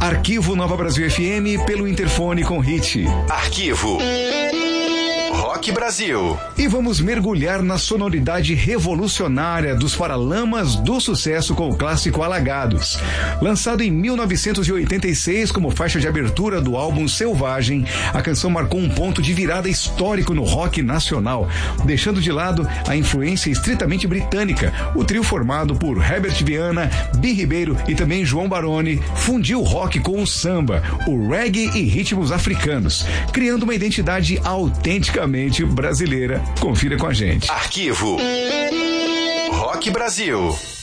Arquivo Nova Brasil FM pelo interfone com hit. Arquivo Rock Brasil. E vamos mergulhar na sonoridade revolucionária dos Paralamas do Sucesso com o clássico Alagados. Lançado em 1986 como faixa de abertura do álbum Selvagem, a canção marcou um ponto de virada histórico no rock nacional, deixando de lado a influência estritamente britânica. O trio formado por Herbert Viana, Bi Ribeiro e também João Baroni fundiu o rock com o samba, o reggae e ritmos africanos, criando uma identidade autenticamente brasileira. Confira com a gente. Arquivo Rock Brasil.